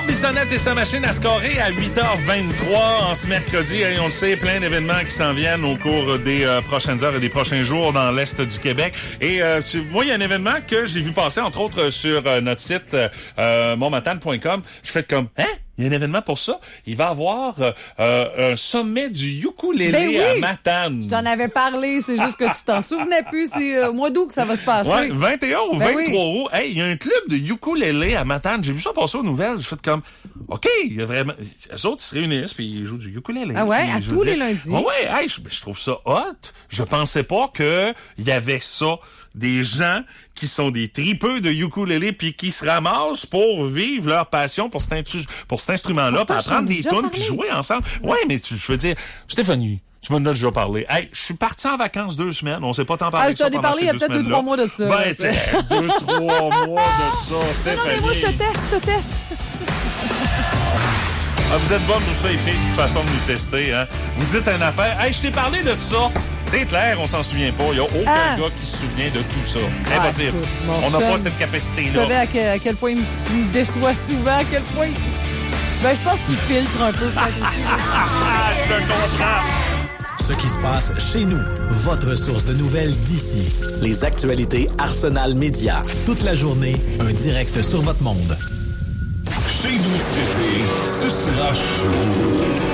Bissonnette et sa machine à scorer à 8h23 en ce mercredi. Et on le sait, plein d'événements qui s'en viennent au cours des prochaines heures et des prochains jours dans l'Est du Québec. Et moi, il y a un événement que j'ai vu passer, entre autres, sur notre site monmatane.com. Je fais comme, hein? Il y a un événement pour ça. Il va y avoir un sommet du ukulélé à Matane. Je t'en avais parlé, c'est juste que tu t'en souvenais plus. C'est au mois d'août que ça va se passer. Ouais, 21 ou 23 août. Hey, il y a un club de ukulélé à Matane. J'ai vu ça passer aux nouvelles. J'ai fait comme, OK, il y a vraiment... Eux autres, ils se réunissent puis ils jouent du ukulélé. Ah ouais, à tous les lundis. Ouais, hey, je trouve ça hot. Je pensais pas que il y avait ça. Des gens qui sont des tripeux de ukulélé puis qui se ramassent pour vivre leur passion pour cet instrument-là, puis apprendre des tunes puis jouer ensemble. Ouais, mais je veux dire, Stéphanie, tu m'en as déjà parlé. Hey, je suis parti en vacances 2 semaines. On s'est pas tant parlé de ça pendant ces 2 semaines-là. Je t'en ai parlé il y a peut-être 2-3 mois de ça. Ben, 2-3 mois de ça, Stéphanie. Non, mais moi, je te teste. Ah, vous êtes bonnes pour ça, les filles, de façon de nous tester, hein. Vous dites une affaire. Hey, je t'ai parlé de ça. C'est clair, on s'en souvient pas. Il y a aucun gars qui se souvient de tout ça. Impossible. On n'a pas cette capacité-là. Tu savais à quel point il me déçoit souvent, à quel point... Ben, je pense qu'il filtre un peu. Je le comprends. Ce qui se passe chez nous. Votre source de nouvelles d'ici. Les actualités Arsenal Média. Toute la journée, un direct sur votre monde. Chez nous cet été, ce sera chaud.